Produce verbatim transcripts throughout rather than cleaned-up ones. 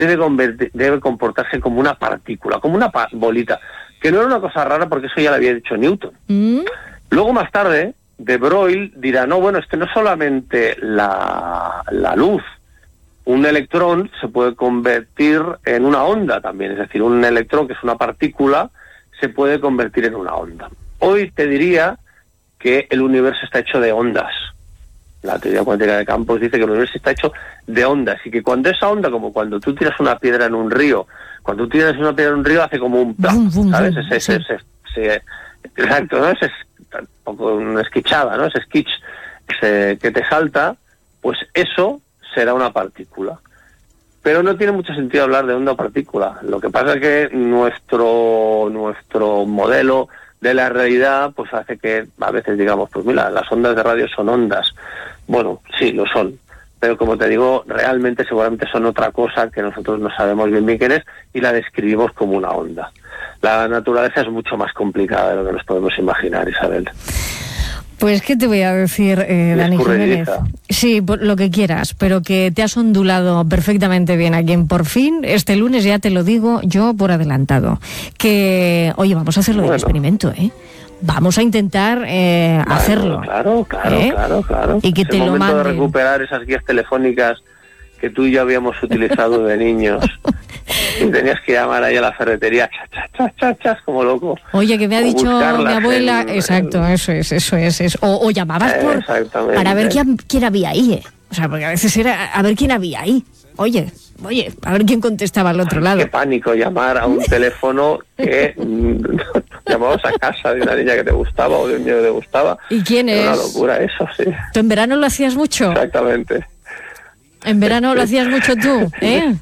debe, convertir, debe comportarse como una partícula, como una pa- bolita, que no era una cosa rara porque eso ya lo había dicho Newton. Mm. Luego más tarde, de Broglie dirá, no, bueno, es que no solamente la, la luz, un electrón se puede convertir en una onda también, es decir, un electrón que es una partícula se puede convertir en una onda. Hoy te diría que el universo está hecho de ondas. La teoría cuántica de campos dice que el universo está hecho de ondas y que cuando esa onda, como cuando tú tiras una piedra en un río, cuando tú tiras una piedra en un río hace como un plaf, ¿sabes? Ese, ese, ese, ese, exacto, ¿no? Ese es un poco una esquichada, ¿no? Ese skitch ese que te salta, pues eso será una partícula. Pero no tiene mucho sentido hablar de onda o partícula. Lo que pasa es que nuestro nuestro modelo de la realidad pues hace que a veces digamos, pues mira, las ondas de radio son ondas. Bueno, sí, lo son. Pero como te digo, realmente seguramente son otra cosa que nosotros no sabemos bien bien qué es y la describimos como una onda. La naturaleza es mucho más complicada de lo que nos podemos imaginar, Isabel. Pues, ¿qué te voy a decir, eh, Dani Jiménez? Sí, lo que quieras, pero que te has ondulado perfectamente bien aquí en Por Fin. Este lunes ya te lo digo yo por adelantado. Que, oye, vamos a hacerlo bueno. del experimento, ¿eh? Vamos a intentar eh, bueno, hacerlo. Claro, claro, ¿eh? claro, claro. Y que es te el lo momento manden. de recuperar esas guías telefónicas que tú y yo habíamos utilizado de niños. Y tenías que llamar ahí a la ferretería, chas, chas, chas, chas, como loco. Oye, que me ha dicho mi abuela, en, exacto, en... eso es, eso es, eso. O, o llamabas por para ver quién, quién había ahí, ¿eh? O sea, porque a veces era a ver quién había ahí. Oye, oye, a ver quién contestaba al otro Ay, lado. Qué pánico llamar a un teléfono que llamabas a casa de una niña que te gustaba o de un niño que te gustaba. ¿Y quién es? Era una locura eso, sí. ¿Tú en verano lo hacías mucho? Exactamente. ¿En verano lo hacías mucho tú, eh?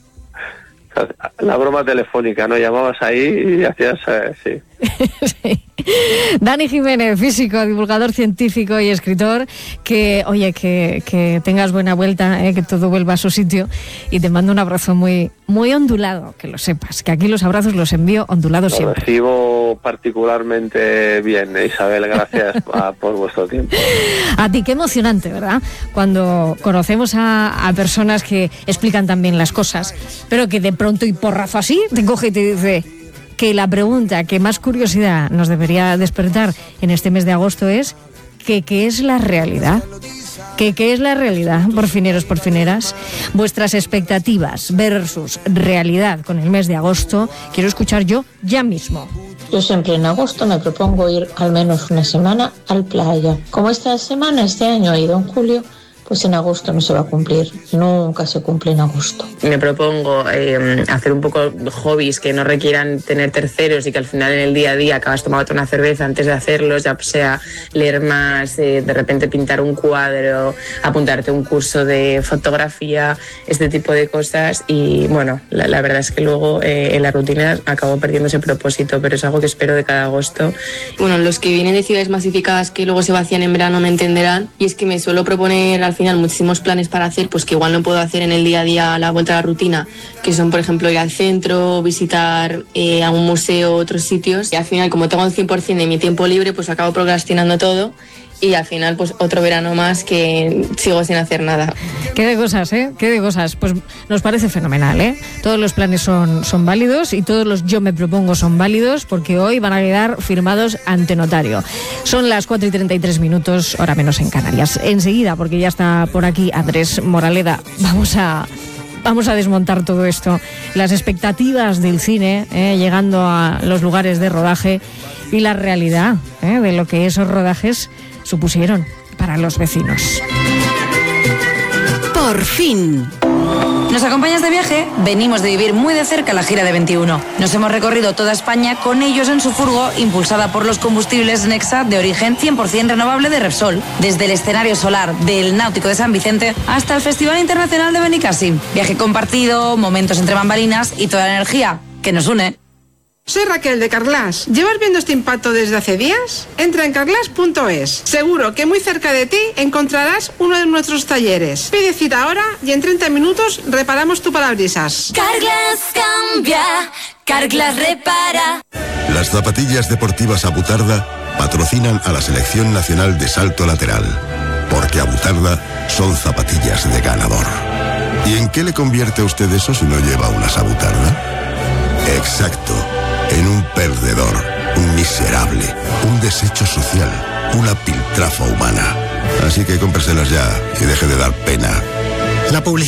La broma telefónica, ¿no? Llamabas ahí y hacías, eh, sí. sí. Dani Jiménez, físico, divulgador científico y escritor, que, oye, que, que tengas buena vuelta, eh, que todo vuelva a su sitio, y te mando un abrazo muy muy ondulado, que lo sepas, que aquí los abrazos los envío ondulados lo siempre. Lo recibo particularmente bien, Isabel, gracias a, por vuestro tiempo. A ti, qué emocionante, ¿verdad? Cuando conocemos a, a personas que explican también las cosas, pero que de pronto y porrazo así te coge y te dice que la pregunta que más curiosidad nos debería despertar en este mes de agosto es que ¿qué es la realidad? ¿Qué, ¿Qué es la realidad, porfineros, porfineras? Vuestras expectativas versus realidad con el mes de agosto, quiero escuchar yo ya mismo. Yo siempre en agosto me propongo ir al menos una semana al playa. Como esta semana, este año he ido en julio, pues en agosto no se va a cumplir, nunca se cumple en agosto. Me propongo eh, hacer un poco hobbies que no requieran tener terceros y que al final en el día a día acabas tomándote una cerveza antes de hacerlos, ya sea leer más, eh, de repente pintar un cuadro, apuntarte a un curso de fotografía, este tipo de cosas. Y bueno, la, la verdad es que luego eh, en la rutina acabo perdiendo ese propósito, pero es algo que espero de cada agosto. Bueno, los que vienen de ciudades masificadas que luego se vacían en verano me entenderán, y es que me suelo proponer al final muchísimos planes para hacer, pues que igual no puedo hacer en el día a día a la vuelta a la rutina, que son por ejemplo ir al centro, visitar eh, a un museo, otros sitios, y al final como tengo el cien por ciento de mi tiempo libre, pues acabo procrastinando todo y al final pues otro verano más que sigo sin hacer nada. Qué de cosas, ¿eh? Qué de cosas. Pues nos parece fenomenal, ¿eh? Todos los planes son, son válidos y todos los yo me propongo son válidos porque hoy van a quedar firmados ante notario. Son las cuatro y treinta y tres minutos, hora menos en Canarias. Enseguida, porque ya está por aquí Andrés Moraleda, vamos a... Vamos a desmontar todo esto, las expectativas del cine, eh, llegando a los lugares de rodaje y la realidad eh, de lo que esos rodajes supusieron para los vecinos. Por fin. ¿Nos acompañas de viaje? Venimos de vivir muy de cerca la gira de veintiuno. Nos hemos recorrido toda España con ellos en su furgo, impulsada por los combustibles Nexa de origen cien por ciento renovable de Repsol. Desde el escenario solar del Náutico de San Vicente hasta el Festival Internacional de Benicàssim. Viaje compartido, momentos entre bambalinas y toda la energía que nos une. Soy Raquel de Carglass. ¿Llevas viendo este impacto desde hace días? Entra en carglass punto es. Seguro que muy cerca de ti encontrarás uno de nuestros talleres. Pide cita ahora y en treinta minutos reparamos tu parabrisas. Carglass cambia, Carglass repara. Las zapatillas deportivas Abutarda patrocinan a la Selección Nacional de Salto Lateral, porque Abutarda son zapatillas de ganador. ¿Y en qué le convierte a usted eso si no lleva una sabutarda? Exacto, en un perdedor, un miserable, un desecho social, una piltrafa humana. Así que cómpreselas ya y deje de dar pena. La publicidad